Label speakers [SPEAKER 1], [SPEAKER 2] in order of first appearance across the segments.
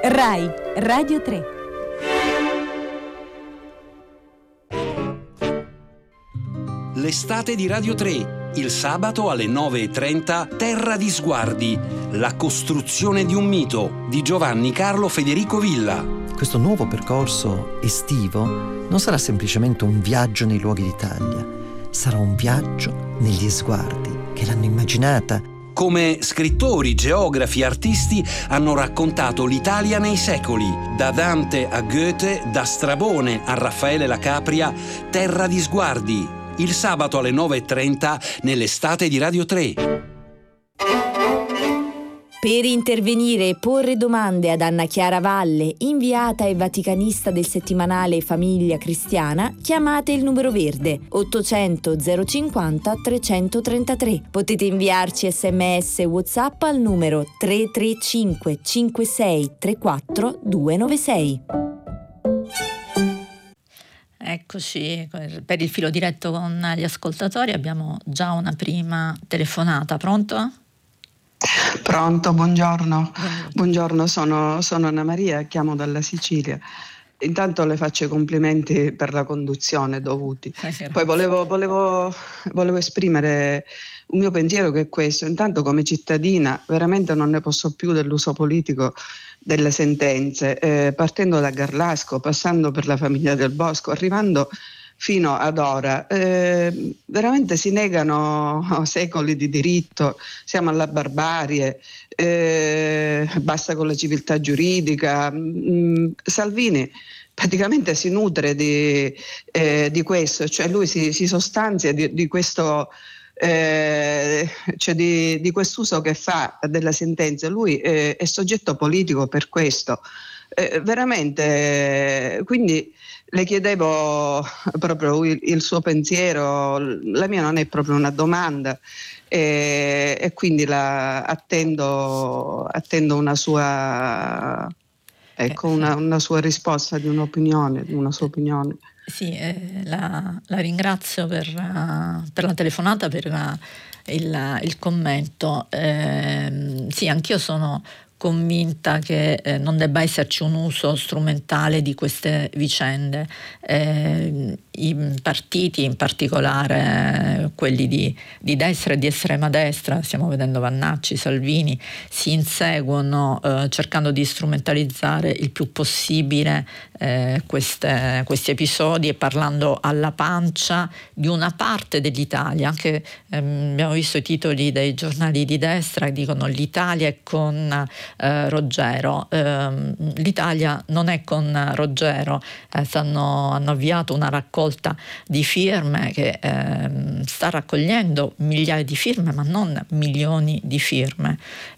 [SPEAKER 1] Rai Radio 3.
[SPEAKER 2] L'estate di Radio 3, il sabato alle 9:30, Terra di Sguardi, la costruzione di un mito di Giovanni Carlo Federico Villa.
[SPEAKER 3] Questo nuovo percorso estivo non sarà semplicemente un viaggio nei luoghi d'Italia, sarà un viaggio negli sguardi che l'hanno immaginata.
[SPEAKER 2] Come scrittori, geografi, artisti hanno raccontato l'Italia nei secoli, da Dante a Goethe, da Strabone a Raffaele la Capria, Terra di Sguardi, il sabato alle 9:30 nell'estate di Radio 3.
[SPEAKER 1] Per intervenire e porre domande ad Anna Chiara Valle, inviata e vaticanista del settimanale Famiglia Cristiana, chiamate il numero verde 800 050 333. Potete inviarci SMS e WhatsApp al numero 335 56 34 296.
[SPEAKER 4] Eccoci, per il filo diretto con gli ascoltatori abbiamo già una prima telefonata. Pronto?
[SPEAKER 5] Pronto, buongiorno. Buongiorno, sono Anna Maria, chiamo dalla Sicilia. Intanto le faccio i complimenti per la conduzione dovuti. Poi volevo esprimere un mio pensiero, che è questo. Intanto, come cittadina veramente non ne posso più dell'uso politico delle sentenze, partendo da Garlasco, passando per la famiglia Del Bosco, arrivando fino ad ora. Veramente si negano secoli di diritto, siamo alla barbarie, basta con la civiltà giuridica. Salvini praticamente si nutre di questo, cioè lui si sostanzia di questo, cioè di quest'uso che fa della sentenza. Lui è soggetto politico per questo. Veramente, quindi le chiedevo proprio il suo pensiero. La mia non è proprio una domanda, e quindi attendo una sua, una sua risposta, di un'opinione, di una sua opinione.
[SPEAKER 4] Sì, la ringrazio per la telefonata, per il commento. Sì, anch'io sono convinta che non debba esserci un uso strumentale di queste vicende. I partiti, in particolare quelli di destra e di estrema destra, stiamo vedendo Vannacci, Salvini, si inseguono cercando di strumentalizzare il più possibile questi episodi, e parlando alla pancia di una parte dell'Italia. Anche abbiamo visto i titoli dei giornali di destra che dicono l'Italia è con Roggero. L'Italia non è con Roggero. Hanno avviato una raccolta di firme che sta raccogliendo migliaia di firme, ma non milioni di firme.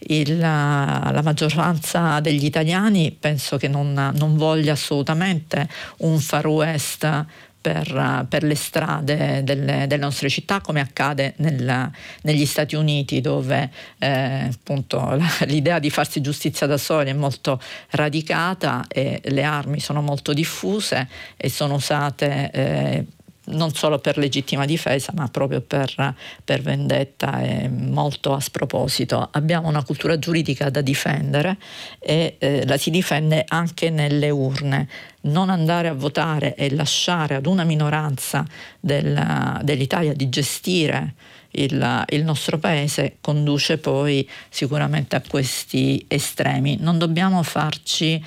[SPEAKER 4] La maggioranza degli italiani penso che non voglia assolutamente un Far West per le strade delle nostre città, come accade negli Stati Uniti, dove appunto l'idea di farsi giustizia da soli è molto radicata e le armi sono molto diffuse e sono usate non solo per legittima difesa, ma proprio per vendetta, e molto a sproposito. Abbiamo una cultura giuridica da difendere, e la si difende anche nelle urne. Non andare a votare e lasciare ad una minoranza dell'Italia di gestire il nostro paese conduce poi sicuramente a questi estremi. Non dobbiamo farci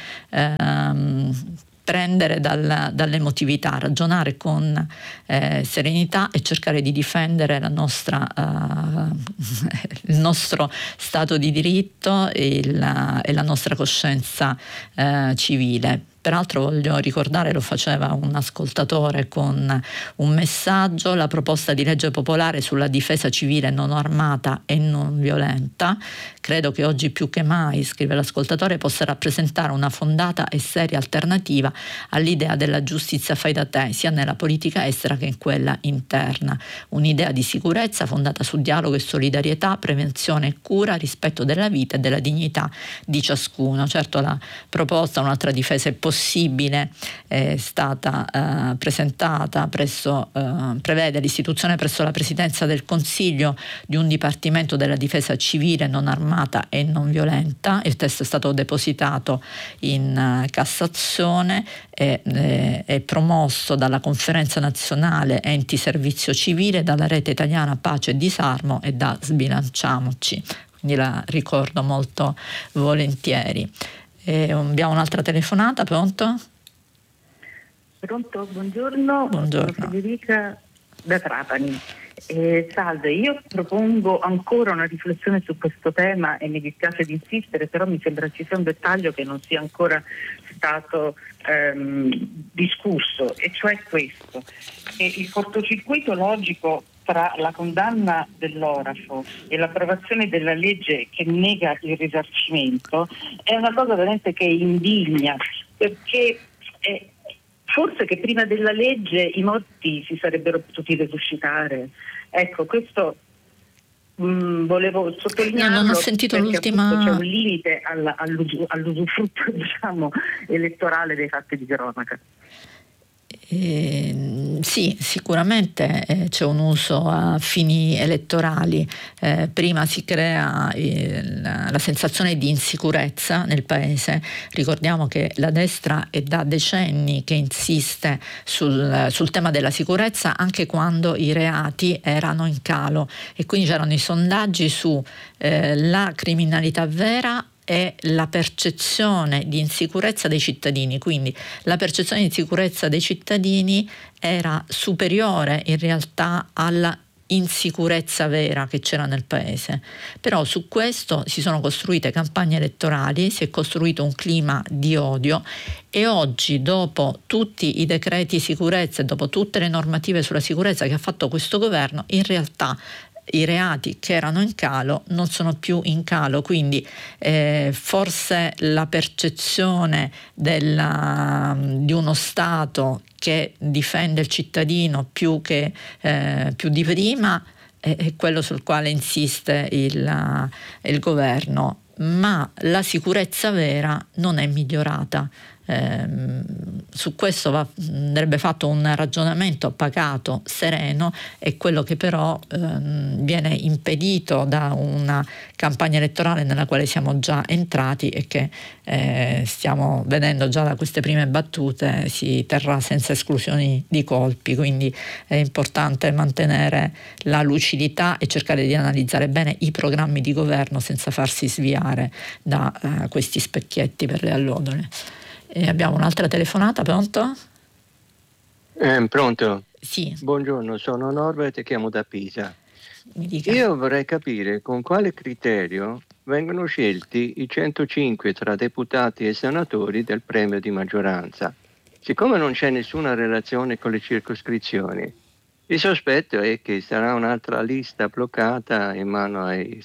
[SPEAKER 4] prendere dall'emotività, ragionare con serenità e cercare di difendere il nostro stato di diritto e la nostra coscienza civile. Peraltro voglio ricordare, lo faceva un ascoltatore con un messaggio, la proposta di legge popolare sulla difesa civile non armata e non violenta. Credo che oggi più che mai, scrive l'ascoltatore, possa rappresentare una fondata e seria alternativa all'idea della giustizia fai da te, sia nella politica estera che in quella interna. Un'idea di sicurezza fondata su dialogo e solidarietà, prevenzione e cura, rispetto della vita e della dignità di ciascuno. Certo, la proposta, un'altra difesa è possibile, possibile è stata presentata prevede l'istituzione presso la Presidenza del Consiglio di un Dipartimento della Difesa Civile non armata e non violenta. Il testo è stato depositato in Cassazione, è promosso dalla Conferenza Nazionale Enti Servizio Civile, dalla Rete Italiana Pace e Disarmo e da Sbilanciamoci, quindi la ricordo molto volentieri. Abbiamo un'altra telefonata, pronto?
[SPEAKER 6] Pronto, buongiorno.
[SPEAKER 4] Buongiorno.
[SPEAKER 6] Sono Federica da Trapani. Salve, io propongo ancora una riflessione su questo tema e mi dispiace di insistere, però mi sembra ci sia un dettaglio che non sia ancora stato discusso, e cioè questo: il cortocircuito logico tra la condanna dell'Orafo e l'approvazione della legge che nega il risarcimento è una cosa veramente che indigna, perché forse che prima della legge i morti si sarebbero potuti resuscitare. Ecco, questo volevo sottolinearlo.
[SPEAKER 4] Non ho sentito l'ultima.
[SPEAKER 6] C'è un limite all'usufrutto, diciamo, elettorale dei fatti di cronaca.
[SPEAKER 4] Sì, sicuramente c'è un uso a fini elettorali. Prima si crea la sensazione di insicurezza nel paese. Ricordiamo che la destra è da decenni che insiste sul tema della sicurezza, anche quando i reati erano in calo, e quindi c'erano i sondaggi su la criminalità vera e la percezione di insicurezza dei cittadini. Quindi la percezione di insicurezza dei cittadini era superiore in realtà alla insicurezza vera che c'era nel paese. Però su questo si sono costruite campagne elettorali, si è costruito un clima di odio, e oggi, dopo tutti i decreti sicurezza e dopo tutte le normative sulla sicurezza che ha fatto questo governo, in realtà i reati che erano in calo non sono più in calo. Quindi forse la percezione di uno Stato che difende il cittadino più di prima è quello sul quale insiste il governo, ma la sicurezza vera non è migliorata. Su questo andrebbe fatto un ragionamento pacato, sereno, e quello che però viene impedito da una campagna elettorale nella quale siamo già entrati e che stiamo vedendo già da queste prime battute si terrà senza esclusioni di colpi. Quindi è importante mantenere la lucidità e cercare di analizzare bene i programmi di governo senza farsi sviare da questi specchietti per le allodole. Abbiamo un'altra telefonata, pronto?
[SPEAKER 7] Pronto?
[SPEAKER 4] Sì.
[SPEAKER 7] Buongiorno, sono Norbert e chiamo da Pisa.
[SPEAKER 4] Mi dica.
[SPEAKER 7] Io vorrei capire con quale criterio vengono scelti i 105 tra deputati e senatori del premio di maggioranza. Siccome non c'è nessuna relazione con le circoscrizioni, il sospetto è che sarà un'altra lista bloccata in mano ai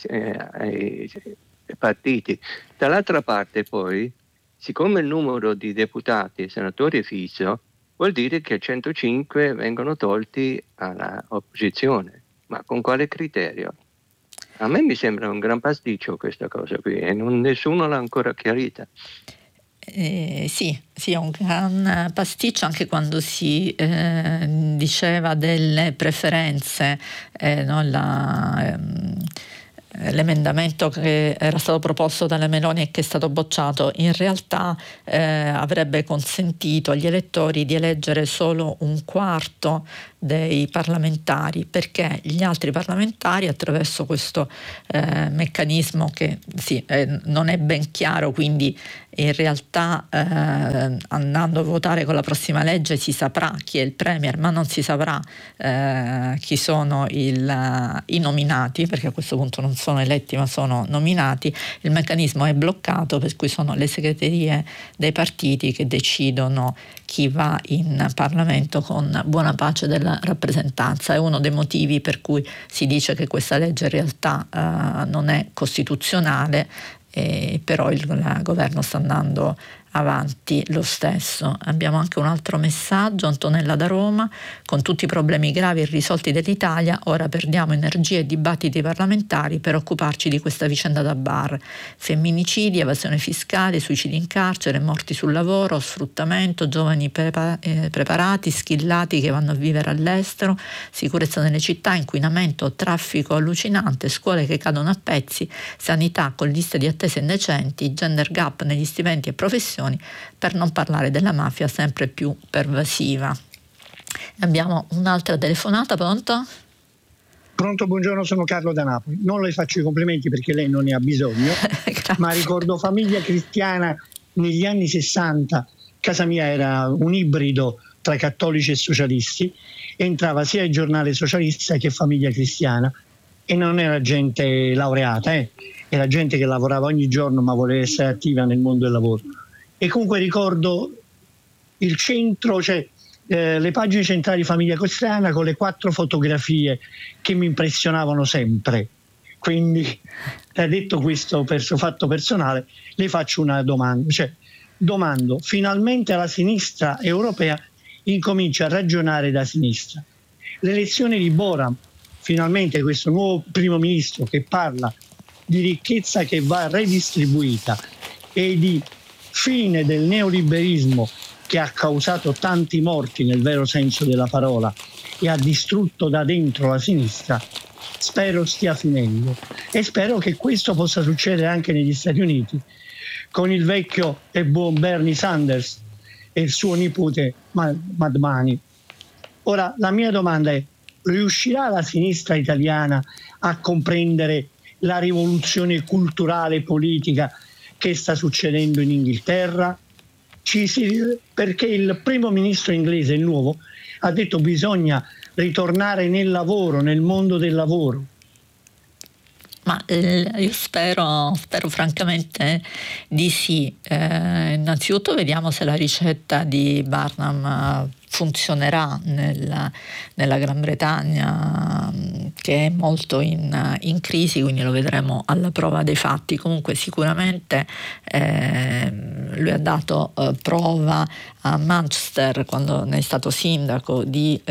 [SPEAKER 7] partiti. Dall'altra parte poi, siccome il numero di deputati e senatori è fisso, vuol dire che 105 vengono tolti all'opposizione. Ma con quale criterio? A me mi sembra un gran pasticcio questa cosa qui e nessuno l'ha ancora chiarita.
[SPEAKER 4] Sì, è un gran pasticcio, anche quando si diceva delle preferenze, l'emendamento che era stato proposto dalle Meloni e che è stato bocciato in realtà avrebbe consentito agli elettori di eleggere solo un quarto dei parlamentari, perché gli altri parlamentari, attraverso questo meccanismo che non è ben chiaro, quindi in realtà andando a votare con la prossima legge si saprà chi è il premier, ma non si saprà chi sono i nominati, perché a questo punto non sono eletti ma sono nominati. Il meccanismo è bloccato, per cui sono le segreterie dei partiti che decidono chi va in Parlamento con buona pace della rappresentanza. È uno dei motivi per cui si dice che questa legge in realtà non è costituzionale, però il governo sta andando avanti lo stesso. Abbiamo anche un altro messaggio, Antonella da Roma: con tutti i problemi gravi irrisolti dell'Italia, ora perdiamo energie e dibattiti parlamentari per occuparci di questa vicenda da bar. Femminicidi, evasione fiscale, suicidi in carcere, morti sul lavoro, sfruttamento, giovani preparati, skillati che vanno a vivere all'estero, sicurezza nelle città, inquinamento, traffico allucinante, scuole che cadono a pezzi, sanità con liste di attesa indecenti, gender gap negli stipendi e professioni, per non parlare della mafia sempre più pervasiva. Abbiamo un'altra telefonata, pronto?
[SPEAKER 8] Pronto, buongiorno, sono Carlo da Napoli. Non le faccio i complimenti perché lei non ne ha bisogno, ma ricordo Famiglia Cristiana negli anni 60. Casa mia era un ibrido tra cattolici e socialisti, entrava sia il giornale socialista che Famiglia Cristiana, e non era gente laureata, era gente che lavorava ogni giorno ma voleva essere attiva nel mondo del lavoro. E comunque ricordo il centro, le pagine centrali di Famiglia Cristiana con le 4 fotografie che mi impressionavano sempre. Quindi, detto questo per suo fatto personale, le faccio una domanda. Domando, finalmente la sinistra europea incomincia a ragionare da sinistra. L'elezione di Boran, finalmente questo nuovo primo ministro che parla di ricchezza che va redistribuita e di fine del neoliberismo che ha causato tanti morti nel vero senso della parola e ha distrutto da dentro la sinistra, spero stia finendo, e spero che questo possa succedere anche negli Stati Uniti con il vecchio e buon Bernie Sanders e il suo nipote Mad Money. Ora la mia domanda è: riuscirà la sinistra italiana a comprendere la rivoluzione culturale e politica che sta succedendo in Inghilterra? Perché il primo ministro inglese, il nuovo, ha detto bisogna ritornare nel lavoro, nel mondo del lavoro.
[SPEAKER 4] Ma io spero francamente di sì. Innanzitutto vediamo se la ricetta di Barnum funzionerà nella Gran Bretagna, che è molto in crisi, quindi lo vedremo alla prova dei fatti. Comunque sicuramente lui ha dato prova a Manchester, quando ne è stato sindaco, di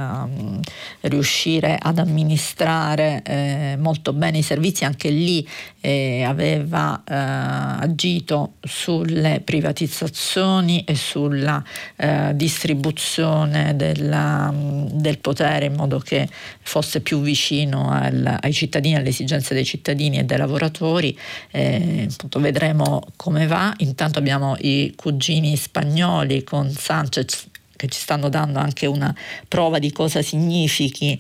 [SPEAKER 4] riuscire ad amministrare molto bene i servizi. Anche lì aveva agito sulle privatizzazioni e sulla distribuzione del potere, in modo che fosse più vicino ai cittadini, alle esigenze dei cittadini e dei lavoratori. Appunto, vedremo come va. Intanto abbiamo i cugini spagnoli con Sanchez, che ci stanno dando anche una prova di cosa significhi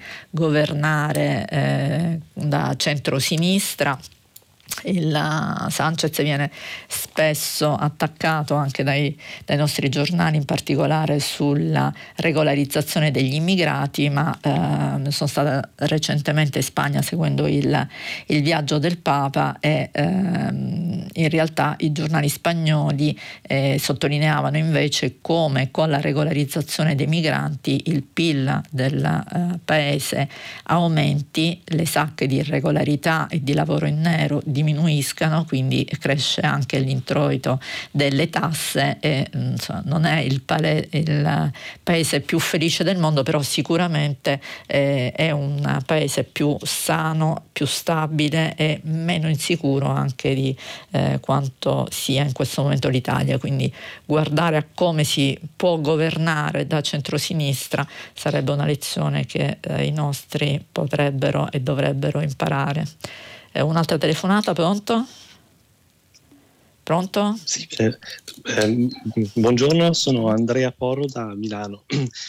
[SPEAKER 4] governare da centro-sinistra. Il Sanchez viene spesso attaccato anche dai nostri giornali, in particolare sulla regolarizzazione degli immigrati, ma sono stata recentemente in Spagna seguendo il viaggio del Papa e in realtà i giornali spagnoli sottolineavano invece come con la regolarizzazione dei migranti il PIL del paese aumenti, le sacche di irregolarità e di lavoro in nero diminuiscano, quindi cresce anche l'introito delle tasse e non è il paese più felice del mondo, però sicuramente è un paese più sano, più stabile e meno insicuro anche di quanto sia in questo momento l'Italia. Quindi guardare a come si può governare da centrosinistra sarebbe una lezione che i nostri potrebbero e dovrebbero imparare. Un'altra telefonata, pronto? Pronto?
[SPEAKER 9] Sì, buongiorno, sono Andrea Porro da Milano.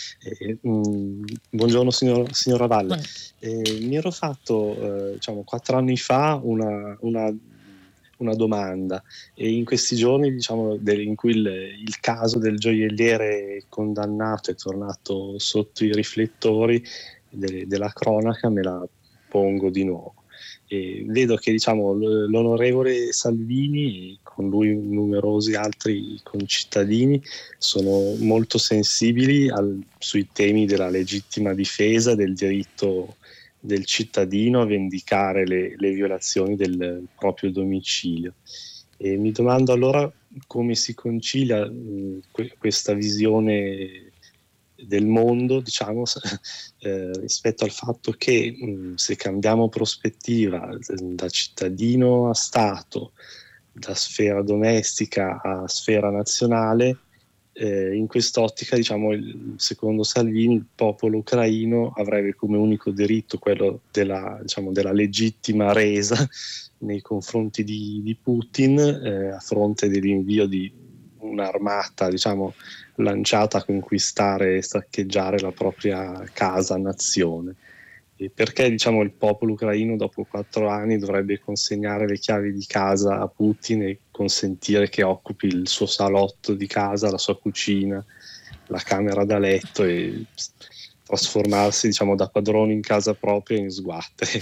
[SPEAKER 9] Buongiorno signora Valle. Mi ero fatto 4 anni fa una domanda, e in questi giorni in cui il caso del gioielliere condannato è tornato sotto i riflettori della cronaca, me la pongo di nuovo. E vedo che l'onorevole Salvini e con lui numerosi altri concittadini sono molto sensibili sui temi della legittima difesa, del diritto del cittadino a vendicare le violazioni del proprio domicilio. E mi domando allora come si concilia questa visione del mondo, diciamo, rispetto al fatto che se cambiamo prospettiva da cittadino a Stato, da sfera domestica a sfera nazionale, in quest'ottica, diciamo, secondo Salvini, il popolo ucraino avrebbe come unico diritto quello della legittima resa nei confronti di Putin, a fronte dell'invio di un'armata, diciamo, lanciata a conquistare e saccheggiare la propria casa nazione. E perché, diciamo, il popolo ucraino dopo 4 anni dovrebbe consegnare le chiavi di casa a Putin e consentire che occupi il suo salotto di casa, la sua cucina, la camera da letto, e trasformarsi, diciamo, da padrone in casa propria in sguatte.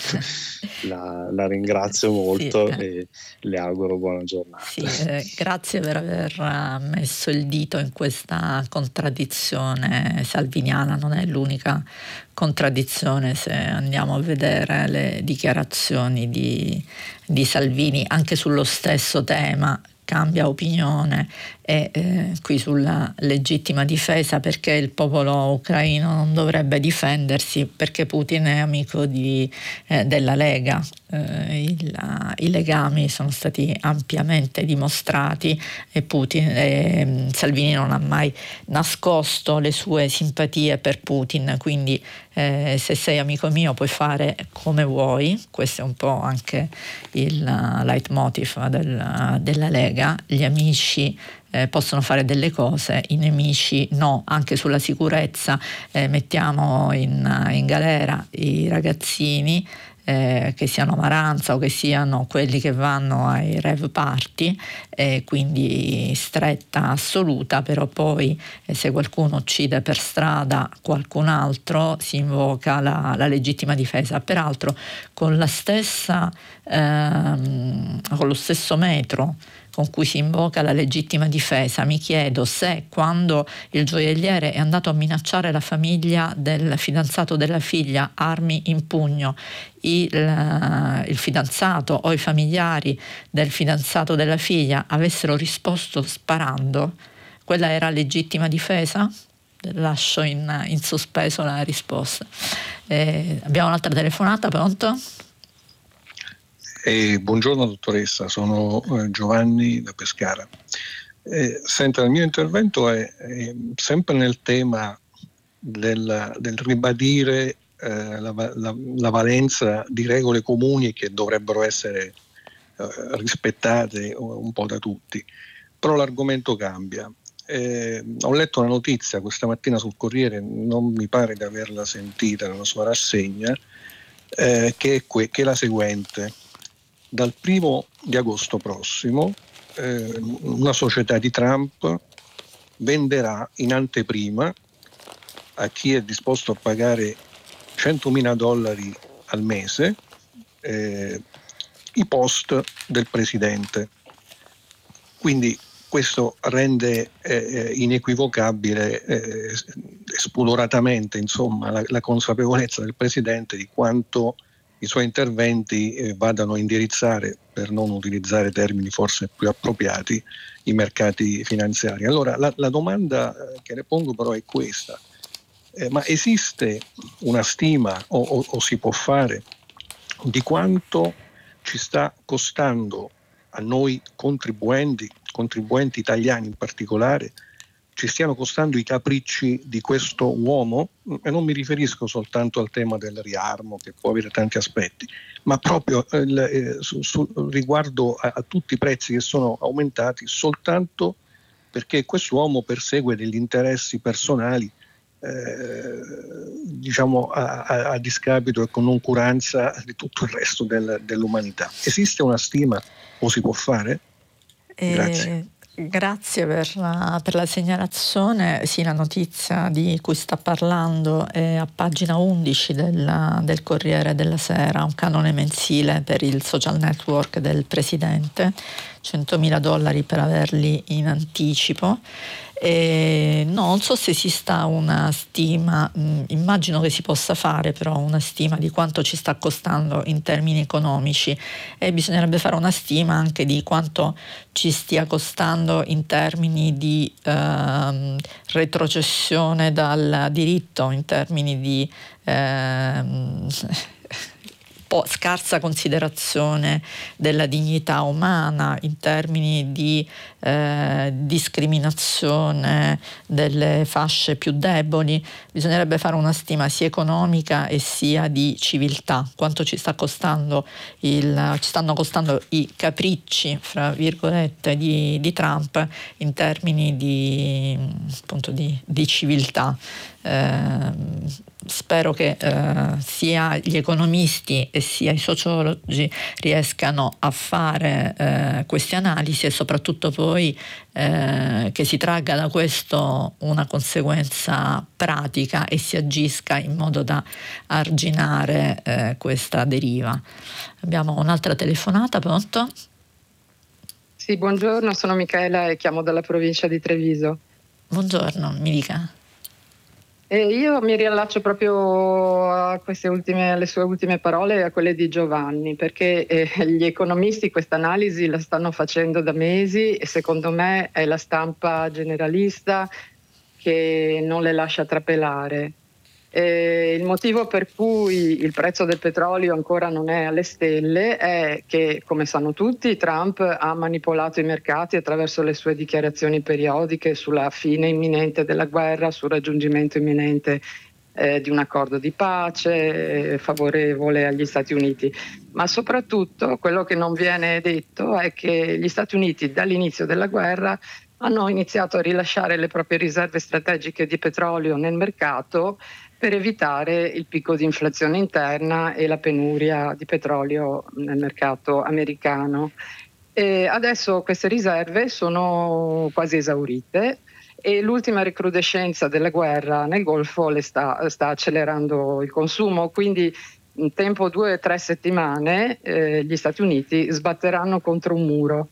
[SPEAKER 9] La ringrazio molto e le auguro buona giornata.
[SPEAKER 4] Grazie per aver messo il dito in questa contraddizione salviniana. Non è l'unica contraddizione, se andiamo a vedere le dichiarazioni di Salvini anche sullo stesso tema. Cambia opinione e qui sulla legittima difesa, perché il popolo ucraino non dovrebbe difendersi, perché Putin è amico della Lega. I legami sono stati ampiamente dimostrati e Salvini non ha mai nascosto le sue simpatie per Putin, quindi se sei amico mio puoi fare come vuoi. Questo è un po' anche il leitmotiv della Lega. Gli amici possono fare delle cose, i nemici no. Anche sulla sicurezza mettiamo in galera i ragazzini, che siano Maranza o che siano quelli che vanno ai rave party, quindi stretta assoluta, però poi se qualcuno uccide per strada qualcun altro si invoca la legittima difesa, peraltro con lo stesso metro con cui si invoca la legittima difesa. Mi chiedo se, quando il gioielliere è andato a minacciare la famiglia del fidanzato della figlia, armi in pugno, il fidanzato o i familiari del fidanzato della figlia avessero risposto sparando, quella era legittima difesa? Lascio in sospeso la risposta. Abbiamo un'altra telefonata, pronto?
[SPEAKER 10] Buongiorno dottoressa, sono Giovanni da Pescara. Senta, il mio intervento è sempre nel tema del ribadire la valenza di regole comuni che dovrebbero essere rispettate un po' da tutti, però l'argomento cambia. Ho letto una notizia questa mattina sul Corriere, non mi pare di averla sentita nella sua rassegna, che è la seguente. Dal 1 di agosto prossimo una società di Trump venderà in anteprima a chi è disposto a pagare $100.000 al mese i post del presidente. Quindi questo rende inequivocabile spudoratamente, insomma, la consapevolezza del presidente di quanto i suoi interventi vadano a indirizzare, per non utilizzare termini forse più appropriati, i mercati finanziari. Allora la domanda che le pongo però è questa: ma esiste una stima o si può fare di quanto ci sta costando a noi contribuenti italiani in particolare, ci stiano costando i capricci di questo uomo? E non mi riferisco soltanto al tema del riarmo, che può avere tanti aspetti, ma proprio riguardo a tutti i prezzi che sono aumentati soltanto perché quest'uomo persegue degli interessi personali, diciamo a discapito e con noncuranza di tutto il resto dell'umanità. Esiste una stima o si può fare? Grazie.
[SPEAKER 4] Grazie per la segnalazione. Sì, la notizia di cui sta parlando è a pagina 11 del Corriere della Sera, un canone mensile per il social network del presidente. $100.000 per averli in anticipo. Non so se esista una stima, immagino che si possa fare però una stima di quanto ci sta costando in termini economici, e bisognerebbe fare una stima anche di quanto ci stia costando in termini di retrocessione dal diritto, in termini di scarsa considerazione della dignità umana, in termini di discriminazione delle fasce più deboli. Bisognerebbe fare una stima sia economica e sia di civiltà, quanto ci stanno costando i capricci, fra virgolette, di Trump in termini di, appunto, di civiltà. Spero che sia gli economisti e sia i sociologi riescano a fare queste analisi, e soprattutto poi che si tragga da questo una conseguenza pratica e si agisca in modo da arginare questa deriva. Abbiamo un'altra telefonata, pronto?
[SPEAKER 11] Sì, buongiorno, sono Michaela e chiamo dalla provincia di Treviso.
[SPEAKER 4] Buongiorno, mi dica.
[SPEAKER 11] Io mi riallaccio proprio a alle sue ultime parole e a quelle di Giovanni, perché gli economisti questa analisi la stanno facendo da mesi e secondo me è la stampa generalista che non le lascia trapelare. Il motivo per cui il prezzo del petrolio ancora non è alle stelle è che, come sanno tutti, Trump ha manipolato i mercati attraverso le sue dichiarazioni periodiche sulla fine imminente della guerra, sul raggiungimento imminente di un accordo di pace favorevole agli Stati Uniti. Ma soprattutto quello che non viene detto è che gli Stati Uniti dall'inizio della guerra hanno iniziato a rilasciare le proprie riserve strategiche di petrolio nel mercato per evitare il picco di inflazione interna e la penuria di petrolio nel mercato americano. E adesso queste riserve sono quasi esaurite e l'ultima recrudescenza della guerra nel Golfo sta accelerando il consumo, quindi in tempo 2 o 3 settimane gli Stati Uniti sbatteranno contro un muro.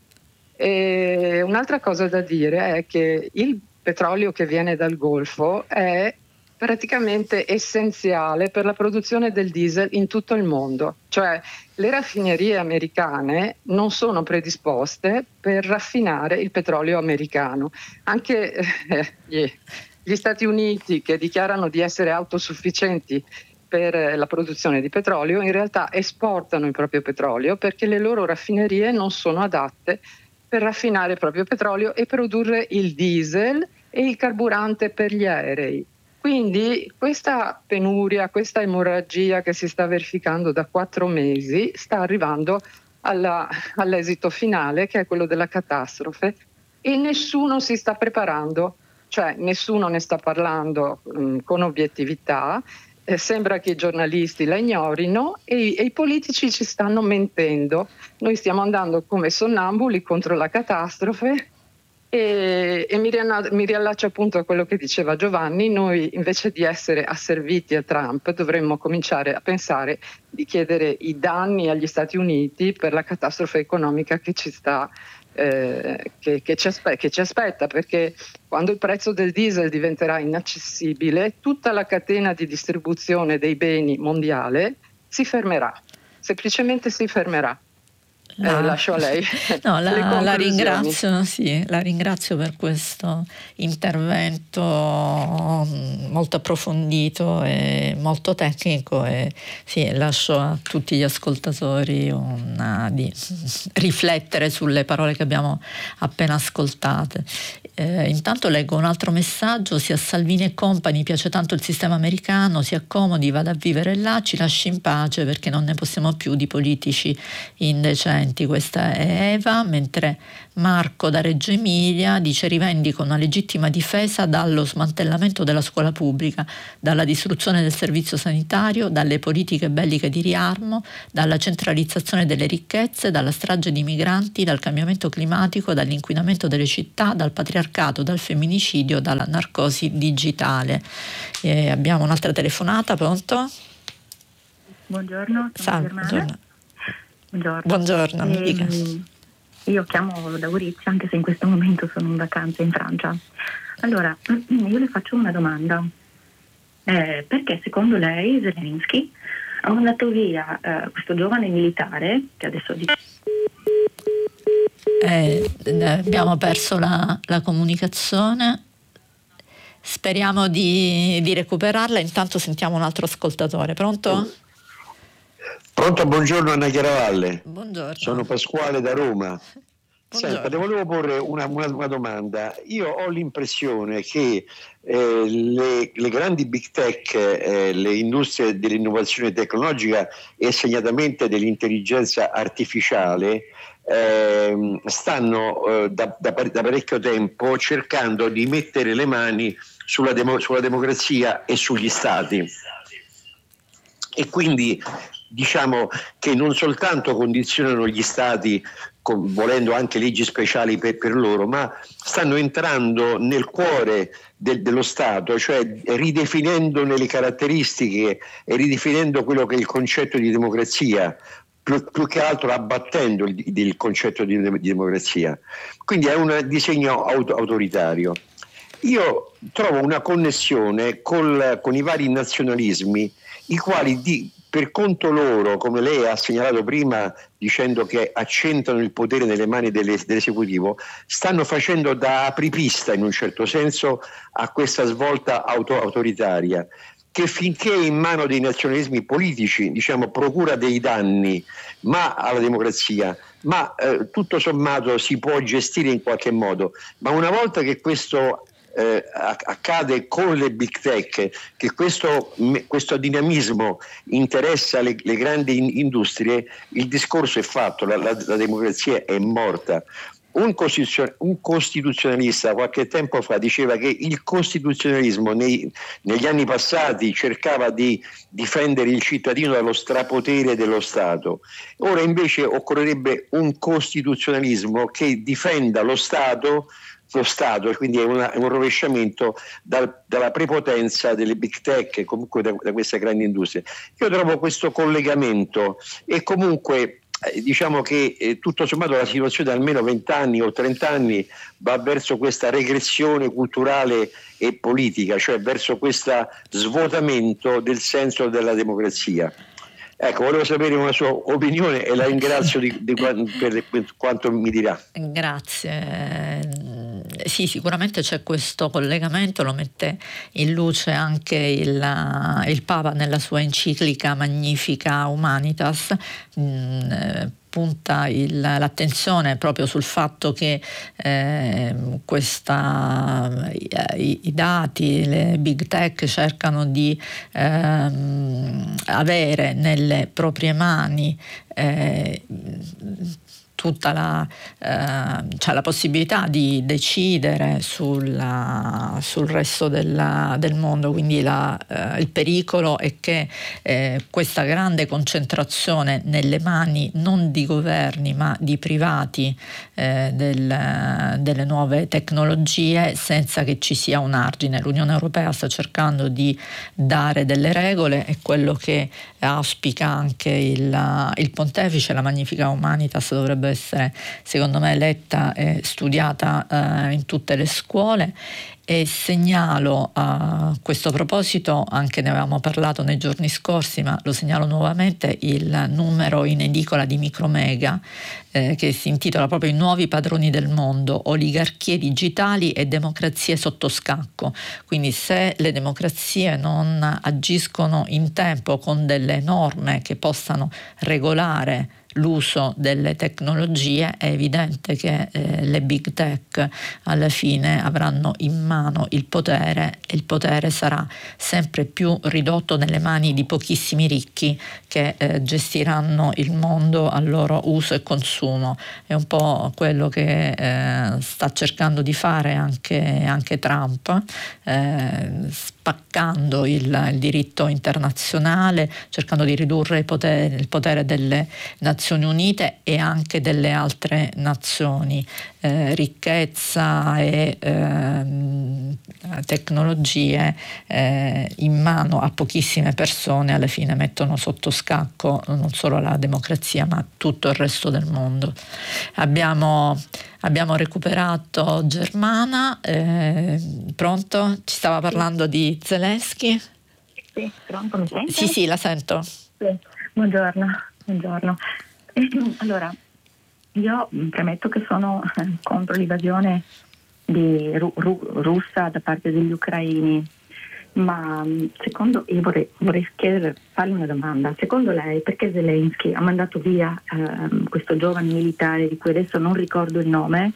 [SPEAKER 11] E un'altra cosa da dire è che il petrolio che viene dal Golfo è praticamente essenziale per la produzione del diesel in tutto il mondo. Cioè le raffinerie americane non sono predisposte per raffinare il petrolio americano. Anche gli Stati Uniti, che dichiarano di essere autosufficienti per la produzione di petrolio, in realtà esportano il proprio petrolio perché le loro raffinerie non sono adatte per raffinare il proprio petrolio e produrre il diesel e il carburante per gli aerei. Quindi questa penuria, questa emorragia che si sta verificando da 4 mesi sta arrivando all'esito finale, che è quello della catastrofe, e nessuno si sta preparando, cioè nessuno ne sta parlando con obiettività. Sembra che i giornalisti la ignorino e i politici ci stanno mentendo. Noi stiamo andando come sonnambuli contro la catastrofe. E mi riallaccio appunto a quello che diceva Giovanni. Noi invece di essere asserviti a Trump dovremmo cominciare a pensare di chiedere i danni agli Stati Uniti per la catastrofe economica che ci sta che ci aspetta, perché quando il prezzo del diesel diventerà inaccessibile tutta la catena di distribuzione dei beni mondiale si fermerà, semplicemente si fermerà. Lascio a lei.
[SPEAKER 4] No, la ringrazio per questo intervento molto approfondito e molto tecnico, e sì, lascio a tutti gli ascoltatori di riflettere sulle parole che abbiamo appena ascoltate. Intanto leggo un altro messaggio: sia Salvini e compagni, piace tanto il sistema americano, si accomodi, vada a vivere là, ci lasci in pace perché non ne possiamo più di politici indecenti. Questa è Eva, mentre Marco da Reggio Emilia dice: rivendico una legittima difesa dallo smantellamento della scuola pubblica, dalla distruzione del servizio sanitario, dalle politiche belliche di riarmo, dalla centralizzazione delle ricchezze, dalla strage di migranti, dal cambiamento climatico, dall'inquinamento delle città, dal patriarcato, dal femminicidio, dalla narcosi digitale. Abbiamo un'altra telefonata, pronto?
[SPEAKER 12] Buongiorno, sono
[SPEAKER 4] Salve,
[SPEAKER 12] Germana.
[SPEAKER 4] buongiorno, mi dica.
[SPEAKER 12] io chiamo da Gorizia anche se in questo momento sono in vacanza in Francia. Allora, io le faccio una domanda. Perché secondo lei Zelensky ha mandato via questo giovane militare che adesso
[SPEAKER 4] abbiamo perso la comunicazione. Speriamo di recuperarla. Intanto sentiamo un altro ascoltatore. Pronto?
[SPEAKER 13] Pronto, buongiorno Anna Chiaravalle.
[SPEAKER 4] Buongiorno.
[SPEAKER 13] Sono Pasquale da Roma.
[SPEAKER 4] Buongiorno.
[SPEAKER 13] Senta, le volevo porre una domanda. Io ho l'impressione che le grandi big tech, le industrie dell'innovazione tecnologica e segnatamente dell'intelligenza artificiale stanno da parecchio tempo cercando di mettere le mani sulla democrazia e sugli stati, e quindi diciamo che non soltanto condizionano gli stati volendo anche leggi speciali per loro, ma stanno entrando nel cuore dello Stato, cioè ridefinendone le caratteristiche e ridefinendo quello che è il concetto di democrazia, più che altro abbattendo il concetto di democrazia. Quindi è un disegno autoritario. Io trovo una connessione con i vari nazionalismi, i quali per conto loro, come lei ha segnalato prima dicendo che accentrano il potere nelle mani dell'esecutivo, stanno facendo da apripista in un certo senso a questa svolta autoritaria, che finché è in mano dei nazionalismi politici, diciamo, procura dei danni alla democrazia, ma tutto sommato si può gestire in qualche modo. Ma una volta che questo accade con le big tech, che questo dinamismo interessa le grandi industrie, il discorso è fatto, la democrazia è morta. Un costituzionalista qualche tempo fa diceva che il costituzionalismo negli anni passati cercava di difendere il cittadino dallo strapotere dello Stato. Ora invece occorrerebbe un costituzionalismo che difenda lo Stato, e quindi è un rovesciamento dalla prepotenza delle big tech e comunque da queste grandi industrie. Io trovo questo collegamento, e comunque diciamo che tutto sommato la situazione da almeno 20 anni o 30 anni va verso questa regressione culturale e politica, cioè verso questo svuotamento del senso della democrazia. Ecco, volevo sapere una sua opinione e la ringrazio per quanto mi dirà.
[SPEAKER 4] Grazie. Sì, sicuramente c'è questo collegamento, lo mette in luce anche il Papa nella sua enciclica Magnifica Humanitas. Punta l'attenzione proprio sul fatto che i dati, le big tech cercano di avere nelle proprie mani tutta c'è la possibilità di decidere sul resto del mondo, quindi il pericolo è che questa grande concentrazione nelle mani non di governi ma di privati delle nuove tecnologie, senza che ci sia un argine. L'Unione Europea sta cercando di dare delle regole, è quello che auspica anche il pontefice. La Magnifica Humanitas dovrebbe essere, secondo me, letta e studiata in tutte le scuole. E segnalo a questo proposito, anche ne avevamo parlato nei giorni scorsi, ma lo segnalo nuovamente, il numero in edicola di Micromega che si intitola proprio I nuovi padroni del mondo, oligarchie digitali e democrazie sotto scacco. Quindi se le democrazie non agiscono in tempo con delle norme che possano regolare l'uso delle tecnologie, è evidente che le big tech alla fine avranno in mano il potere, e il potere sarà sempre più ridotto nelle mani di pochissimi ricchi che gestiranno il mondo a loro uso e consumo. È un po' quello che sta cercando di fare anche Trump, spaccando il diritto internazionale, cercando di ridurre il potere delle Nazioni Unite e anche delle altre nazioni. Ricchezza e tecnologie in mano a pochissime persone alla fine mettono sotto scacco non solo la democrazia ma tutto il resto del mondo. Abbiamo recuperato Germana. Pronto? Ci stava parlando di Zelensky?
[SPEAKER 12] Sì, pronto, mi sente?
[SPEAKER 4] Sì, la sento.
[SPEAKER 12] Sì. Buongiorno. Allora, io premetto che sono contro l'invasione russa da parte degli ucraini, ma secondo, io vorrei farle una domanda. Secondo lei perché Zelensky ha mandato via questo giovane militare di cui adesso non ricordo il nome,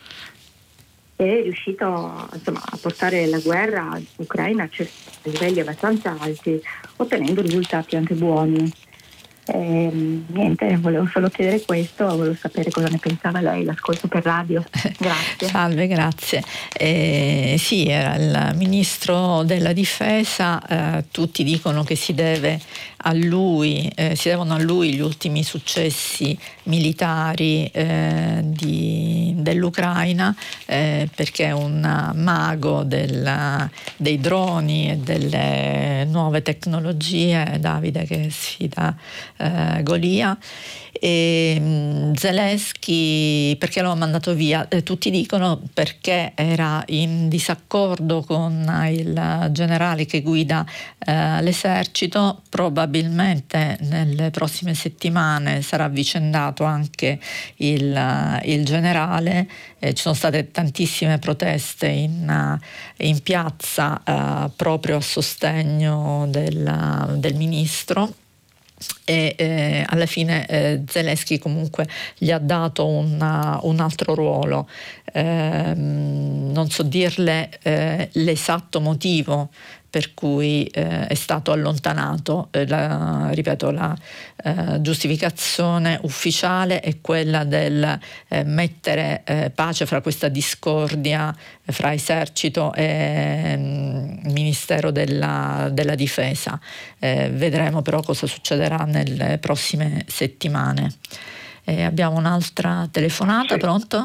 [SPEAKER 12] è riuscito a portare la guerra ucraina a livelli abbastanza alti, ottenendo risultati anche buoni? Niente, volevo solo chiedere questo, volevo sapere cosa ne pensava lei, l'ascolto per radio. Grazie.
[SPEAKER 4] Salve, grazie. Sì, era il ministro della difesa, tutti dicono che si devono a lui gli ultimi successi militari dell'Ucraina, perché è un mago dei droni e delle nuove tecnologie, Davide che sfida Golia. E Zelensky perché l'ho mandato via? Tutti dicono perché era in disaccordo con il generale che guida l'esercito. Probabilmente nelle prossime settimane sarà avvicendato anche il generale. Ci sono state tantissime proteste in piazza proprio a sostegno del ministro. E alla fine Zelensky comunque gli ha dato un altro ruolo, non so dirle l'esatto motivo per cui è stato allontanato. Ripeto, la giustificazione ufficiale è quella del mettere pace fra questa discordia fra esercito e Ministero della Difesa. Vedremo però cosa succederà nelle prossime settimane. Abbiamo un'altra telefonata. Sì.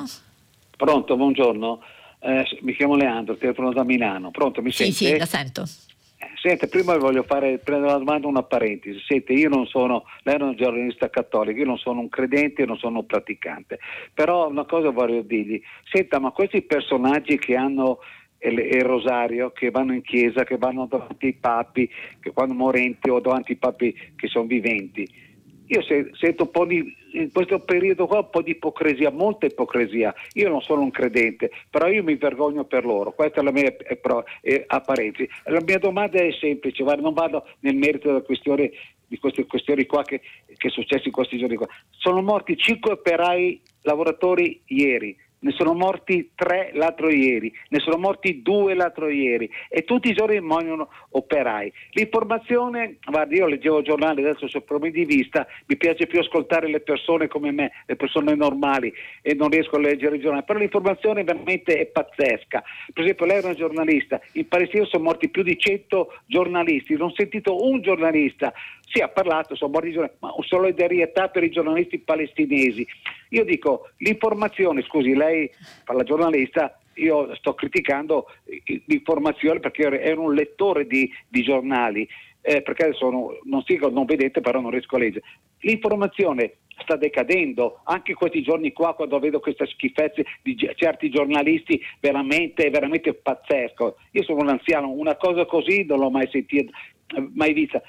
[SPEAKER 14] Pronto, buongiorno. Mi chiamo Leandro, telefono da Milano. Pronto, mi sente?
[SPEAKER 4] Sì, la sento.
[SPEAKER 14] Sente, prima voglio prendere la domanda, una parentesi. Sente, lei è una giornalista cattolica, io non sono un credente, non sono un praticante, però una cosa voglio dirgli. Senta, ma questi personaggi che hanno il rosario, che vanno in chiesa, che vanno davanti ai papi, che quando morenti o davanti ai papi che sono viventi, io sento un po' in questo periodo qua un po' di ipocrisia, molta ipocrisia. Io non sono un credente, però io mi vergogno per loro. Questa è la mia apparenza. La mia domanda è semplice, non vado nel merito della questione, di queste questioni qua che è successo in questi giorni qua. Sono morti 5 operai lavoratori ieri. Ne sono morti 3 l'altro ieri, ne sono morti 2 l'altro ieri e tutti i giorni muoiono operai. L'informazione, guarda, io leggevo giornali, adesso sul punto di vista mi piace più ascoltare le persone come me, le persone normali, e non riesco a leggere i giornali, però l'informazione veramente è pazzesca. Per esempio lei è una giornalista, in Palestina sono morti più di 100 giornalisti, non ho sentito un giornalista, sì ha parlato, sono morti giornalisti, ma solidarietà per i giornalisti palestinesi. Io dico, l'informazione, scusi, lei parla giornalista, io sto criticando l'informazione perché ero un lettore di giornali, perché adesso non vedete, però non riesco a leggere. L'informazione sta decadendo, anche questi giorni qua, quando vedo queste schifezze di certi giornalisti, veramente pazzesco. Io sono un anziano, una cosa così non l'ho mai sentita, mai vista,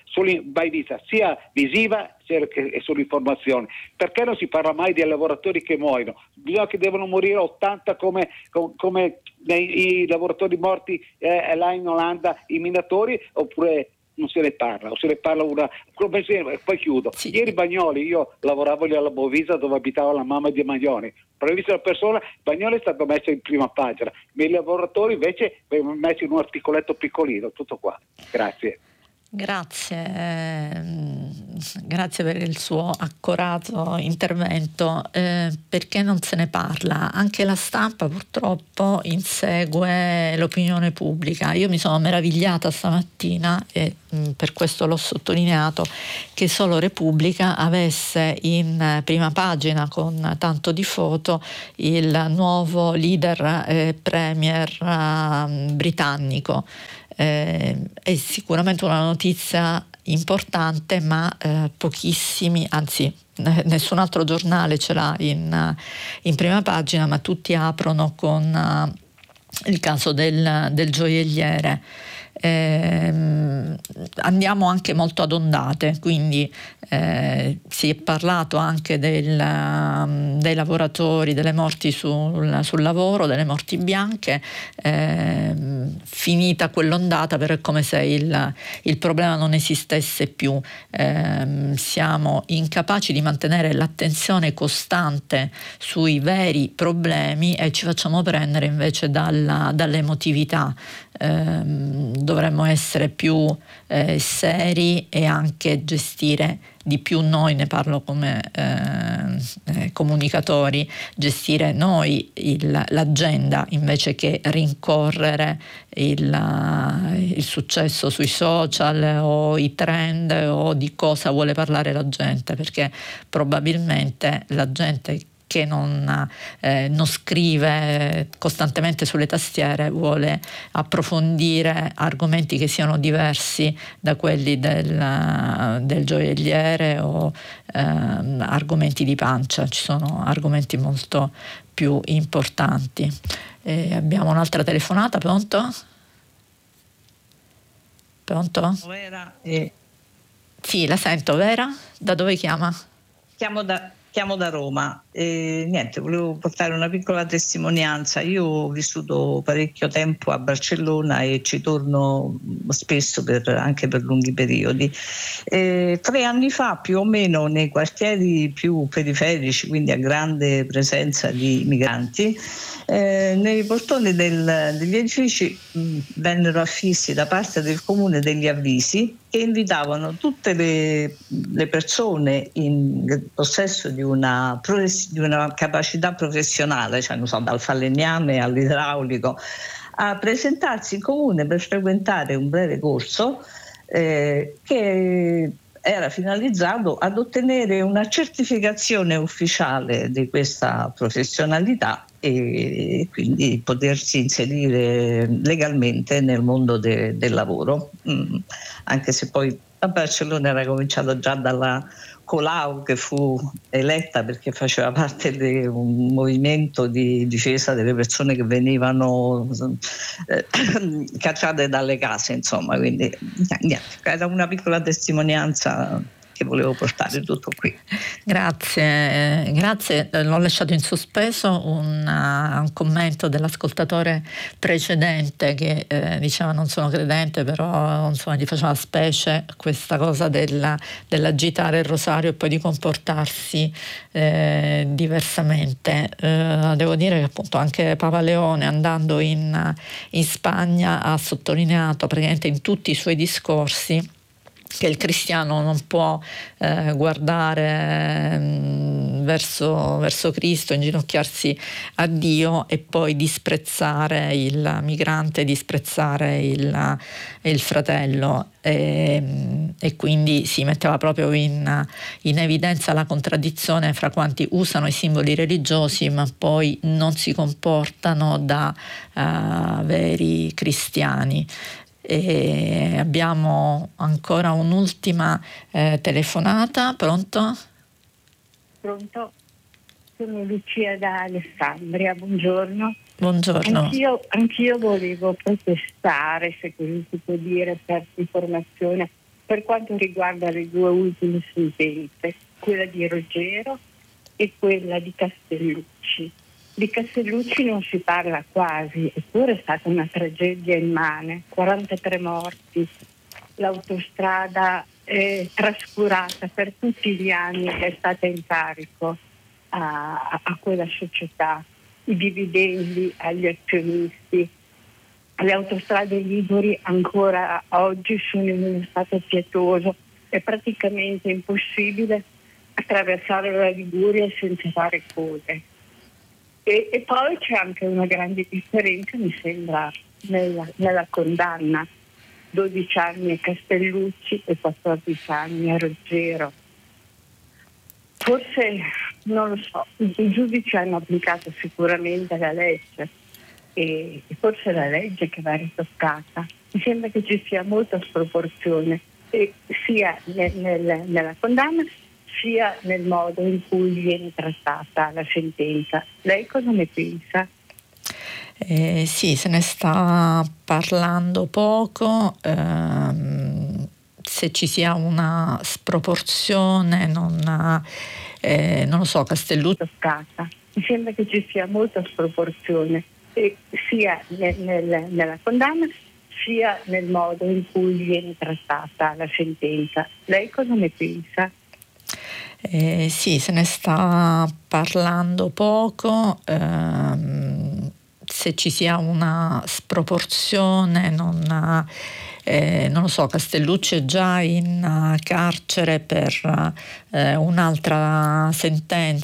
[SPEAKER 14] sia visiva che sull'informazione. Perché non si parla mai dei lavoratori che muoiono? Bisogna che devono morire 80 come i lavoratori morti là in Olanda, i minatori, oppure non se ne parla, o se ne parla e poi chiudo. Sì. Ieri Bagnoli, io lavoravo lì alla Bovisa dove abitava la mamma di Bagnoli, però ho visto la persona, Bagnoli è stato messo in prima pagina, ma i lavoratori invece vengono messi in un articoletto piccolino, tutto qua. Grazie.
[SPEAKER 4] grazie per il suo accorato intervento. Perché non se ne parla? Anche la stampa purtroppo insegue l'opinione pubblica. Io mi sono meravigliata stamattina, e per questo l'ho sottolineato, che solo Repubblica avesse in prima pagina con tanto di foto il nuovo leader premier britannico. È sicuramente una notizia importante, ma pochissimi, anzi nessun altro giornale ce l'ha in prima pagina, ma tutti aprono con il caso del gioielliere. Andiamo anche molto ad ondate, quindi si è parlato anche dei lavoratori, delle morti sul lavoro, delle morti bianche. Finita quell'ondata, però è come se il problema non esistesse più. Siamo incapaci di mantenere l'attenzione costante sui veri problemi e ci facciamo prendere invece dall'emotività. Dovremmo essere più seri e anche gestire di più noi, ne parlo come comunicatori, gestire noi l'agenda invece che rincorrere il successo sui social o i trend o di cosa vuole parlare la gente, perché probabilmente la gente che non scrive costantemente sulle tastiere vuole approfondire argomenti che siano diversi da quelli del gioielliere o argomenti di pancia. Ci sono argomenti molto più importanti. Abbiamo un'altra telefonata, pronto? Pronto?
[SPEAKER 15] Vera.
[SPEAKER 4] Sì, la sento. Vera? Da dove chiama?
[SPEAKER 15] Chiamo da Roma. Niente, volevo portare una piccola testimonianza. Io ho vissuto parecchio tempo a Barcellona e ci torno spesso anche per lunghi periodi. 3 anni fa, più o meno, nei quartieri più periferici, quindi a grande presenza di migranti, nei portoni degli edifici vennero affissi da parte del comune degli avvisi che invitavano tutte le persone in possesso di una capacità professionale, cioè non so, dal falegname all'idraulico, a presentarsi in comune per frequentare un breve corso che era finalizzato ad ottenere una certificazione ufficiale di questa professionalità e quindi potersi inserire legalmente nel mondo del lavoro, anche se poi a Barcellona era cominciato già dalla Colau, che fu eletta perché faceva parte di un movimento di difesa delle persone che venivano cacciate dalle case, insomma, quindi niente, era una piccola testimonianza che volevo portare, tutto qui.
[SPEAKER 4] Grazie. L'ho lasciato in sospeso un commento dell'ascoltatore precedente che diceva: non sono credente, però insomma gli faceva specie questa cosa dell'agitare il rosario e poi di comportarsi diversamente. Devo dire che appunto anche Papa Leone, andando in Spagna, ha sottolineato praticamente in tutti i suoi discorsi che il cristiano non può guardare verso Cristo, inginocchiarsi a Dio e poi disprezzare il migrante, disprezzare il fratello, e quindi si metteva proprio in evidenza la contraddizione fra quanti usano i simboli religiosi ma poi non si comportano da veri cristiani. E abbiamo ancora un'ultima telefonata. Pronto?
[SPEAKER 16] Pronto? Sono Lucia da Alessandria, buongiorno.
[SPEAKER 4] Buongiorno.
[SPEAKER 16] Anch'io volevo protestare, se così si può dire, per informazione, per quanto riguarda le 2 ultime sentenze, quella di Ruggero e quella di Castellucci. Di Castellucci non si parla quasi, eppure è stata una tragedia immane, 43 morti, l'autostrada trascurata per tutti gli anni che è stata in carico a quella società, i dividendi agli azionisti. Le autostrade liguri ancora oggi sono in uno stato pietoso, è praticamente impossibile attraversare la Liguria senza fare code. E poi c'è anche una grande differenza, mi sembra, nella condanna. 12 anni a Castellucci e 14 anni a Ruggero. Forse, non lo so, i giudici hanno applicato sicuramente la legge e forse è la legge che va ritoccata. Mi sembra che ci sia molta sproporzione sia nella condanna sia nel modo in cui viene trattata la sentenza. Lei cosa ne pensa?
[SPEAKER 4] Sì, se ne sta parlando poco, se ci sia una sproporzione non lo so, Castellucci.
[SPEAKER 16] Mi sembra che ci sia molta sproporzione sia nella condanna sia nel modo in cui viene trattata la sentenza. Lei cosa ne pensa?
[SPEAKER 4] Sì, se ne sta parlando poco, se ci sia una sproporzione non lo so, Castellucci è già in carcere per un'altra sentenza